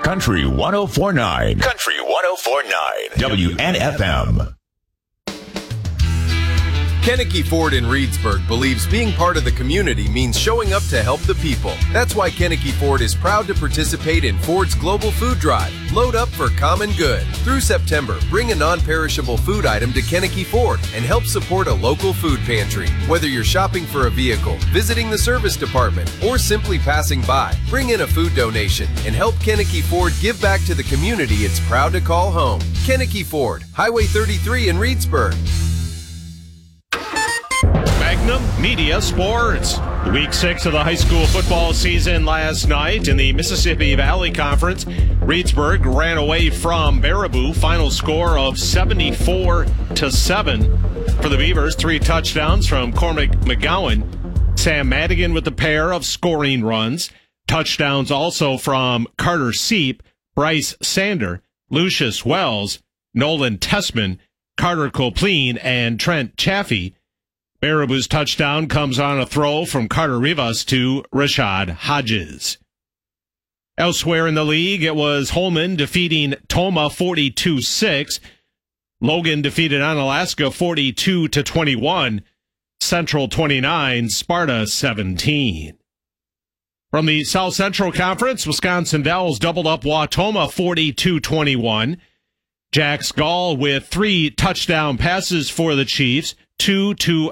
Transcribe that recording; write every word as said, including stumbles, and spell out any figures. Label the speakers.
Speaker 1: Country one oh four point nine. Country one oh four point nine. W N F M.
Speaker 2: Kennecke Ford in Reedsburg believes being part of the community means showing up to help the people. That's why Kennecke Ford is proud to participate in Ford's Global Food Drive. Load up for common good. Through September, bring a non-perishable food item to Kennecke Ford and help support a local food pantry. Whether you're shopping for a vehicle, visiting the service department, or simply passing by, bring in a food donation and help Kennecke Ford give back to the community it's proud to call home. Kennecke Ford, Highway thirty-three in Reedsburg.
Speaker 3: Magnum Media Sports. Week six of the high school football season last night in the Mississippi Valley Conference. Reedsburg ran away from Baraboo. Final score of seventy-four to seven for the Beavers. Three touchdowns from Cormac McGowan. Sam Madigan with a pair of scoring runs. Touchdowns also from Carter Seep, Bryce Sander, Lucius Wells, Nolan Tessman, Carter Copleen, and Trent Chaffee. Baraboo's touchdown comes on a throw from Carter Rivas to Rashad Hodges. Elsewhere in the league, it was Holman defeating Toma forty-two six. Logan defeated Onalaska forty-two to twenty-one. Central twenty-nine, Sparta seventeen. From the South Central Conference, Wisconsin Dells doubled up Wautoma forty-two twenty-one. Jack Gall with three touchdown passes for the Chiefs, two to